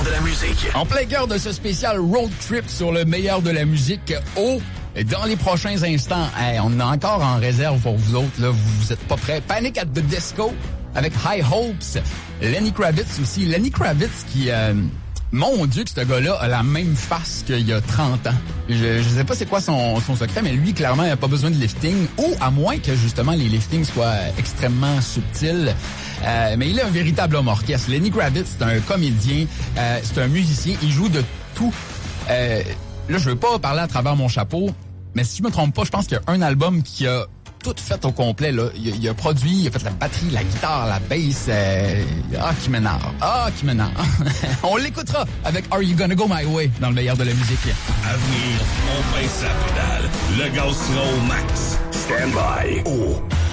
de la musique. En plein cœur de ce spécial road trip sur le meilleur de la musique dans les prochains instants. On a encore en réserve pour vous autres, là, vous êtes pas prêts. Panic at the Disco avec High Hopes. Lenny Kravitz aussi. Lenny Kravitz qui... mon Dieu, que ce gars-là a la même face qu'il y a 30 ans. Je sais pas c'est quoi son secret, mais lui, clairement, il n'a pas besoin de lifting, ou à moins que, justement, les liftings soient extrêmement subtils. Mais il est un véritable homme orchestre. Lenny Kravitz, c'est un comédien, c'est un musicien, il joue de tout. Là, je veux pas parler à travers mon chapeau, mais si je me trompe pas, je pense qu'il y a un album qui a tout fait au complet, là. Il a produit, il a fait la batterie, la guitare, la bass. Qui m'énerve. Qui m'énerve. On l'écoutera avec Are You Gonna Go My Way dans le meilleur de la musique. À venir, on baisse la pédale. Le gaz sera au max. Stand by.